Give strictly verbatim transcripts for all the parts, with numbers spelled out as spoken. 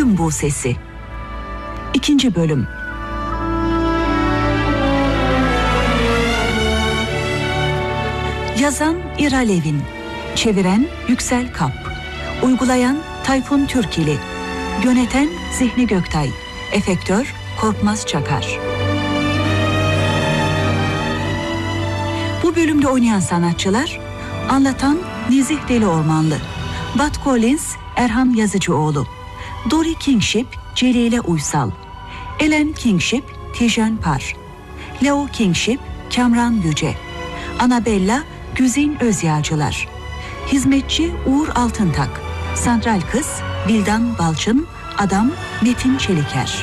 Duydum bu sesi. İkinci bölüm. Yazan İra Levin, çeviren Yüksel Kap, uygulayan Tayfun Türkili, yöneten Zihni Göktay, efektör Korkmaz Çakar. Bu bölümde oynayan sanatçılar: anlatan Nezih Deliormanlı, Bud Collins Erhan Yazıcıoğlu, Dory Kingship Celile Uysal, Ellen Kingship Tijen Par, Leo Kingship Kamran Yüce, Anabella Güzin Özyağcılar, hizmetçi Uğur Altıntak, santral kız Vildan Balçın, adam Metin Çeliker.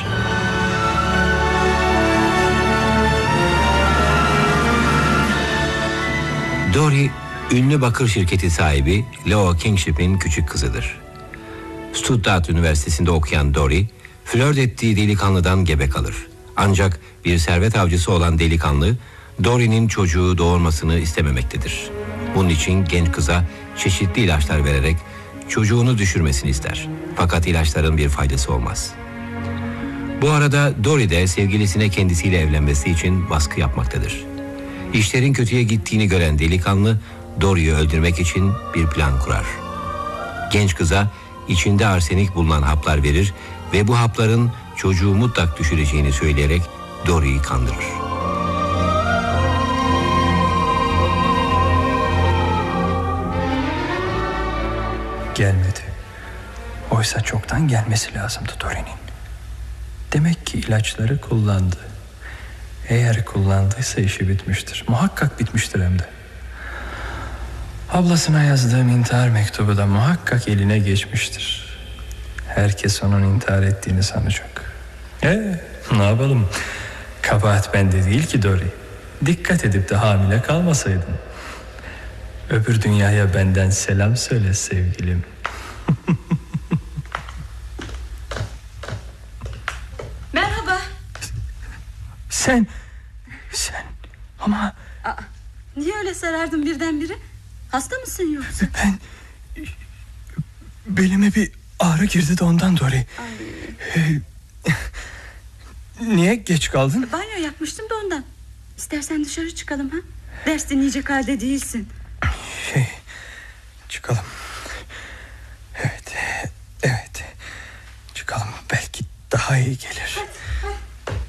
Dory, ünlü bakır şirketi sahibi Leo Kingship'in küçük kızıdır. Stuttgart Üniversitesi'nde okuyan Dory, flört ettiği delikanlıdan gebe kalır. Ancak bir servet avcısı olan delikanlı, Dory'nin çocuğu doğurmasını istememektedir. Bunun için genç kıza çeşitli ilaçlar vererek çocuğunu düşürmesini ister. Fakat ilaçların bir faydası olmaz. Bu arada Dory de sevgilisine kendisiyle evlenmesi için baskı yapmaktadır. İşlerin kötüye gittiğini gören delikanlı, Dory'yi öldürmek için bir plan kurar. Genç kıza içinde arsenik bulunan haplar verir ve bu hapların çocuğu mutlak düşüreceğini söyleyerek Dory'yi kandırır. Gelmedi. Oysa çoktan gelmesi lazımdı Dory'nin. Demek ki ilaçları kullandı. Eğer kullandıysa işi bitmiştir. Muhakkak bitmiştir hem de. Ablasına yazdığım intihar mektubu da muhakkak eline geçmiştir. Herkes onun intihar ettiğini sanacak. Ee, ne yapalım? Kabahat bende değil ki Dory. Dikkat edip de hamile kalmasaydın. Öbür dünyaya benden selam söyle sevgilim. Merhaba. Sen, sen ama... Aa, niye öyle sarardın birdenbire? Hasta mısın yoksa? Ben... Belime bir ağrı girdi de ondan Dory. Ee, niye geç kaldın? Banyo yapmıştım da ondan. İstersen dışarı çıkalım ha? Ders dinleyecek halde değilsin. Şey, çıkalım. Evet, evet. Çıkalım, belki daha iyi gelir. Hadi, hadi.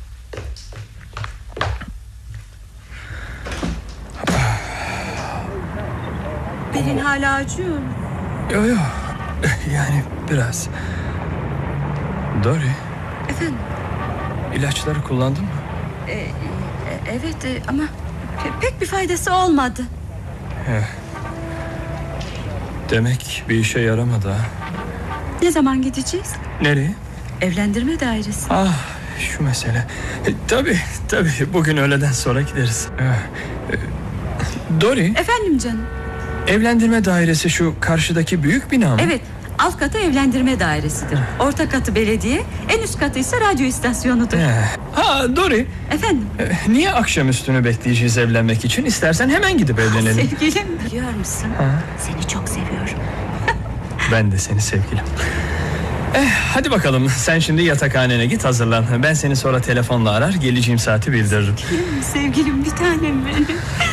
Belin hala acıyor mu? Yok yok, yani biraz. Dory. Efendim? İlaçları kullandın mı? Ee, e, evet e, ama pe- pek bir faydası olmadı. He. Demek bir işe yaramadı ha. Ne zaman gideceğiz? Nereye? Evlendirme dairesi. Ah, şu mesele. E, tabii tabii bugün öğleden sonra gideriz. Ee, e, Dory. Efendim canım. Evlendirme dairesi şu karşıdaki büyük bina mı? Evet, alt katı evlendirme dairesidir. Orta katı belediye, en üst katı ise radyo istasyonudur. Ee, ha Dory. Efendim? E, niye akşam üstünü bekleyeceğiz evlenmek için? İstersen hemen gidip evlenelim. Sevgilim, biliyor musun? Ha? Seni çok seviyorum. Ben de seni sevgilim. Eh, hadi bakalım, sen şimdi yatakhanene git, hazırlan. Ben seni sonra telefonla arar, geleceğim saati bildiririm. Sevgilim, sevgilim, bir tanem benim.